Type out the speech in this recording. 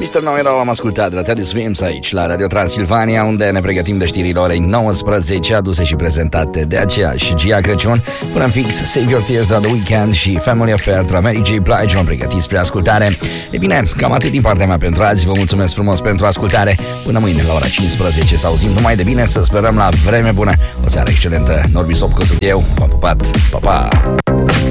Mr. Noel l-am ascultat de la Teddy Swims aici la Radio Transilvania, unde ne pregătim de știrile orei 19, aduse și prezentate de aceeași Gia Crăciun. Până în fix, Save Your Tears de la The Weeknd și Family Affair de la Mary J. Blige v-am pregătit spre ascultare. E bine, cam atât din partea mea pentru azi. Vă mulțumesc frumos pentru ascultare. Până mâine la ora 15 să auzim numai de bine, să sperăm la vreme bună. O seară excelentă. Norbi Sopco sunt eu. V-am pupat. Pa, pa!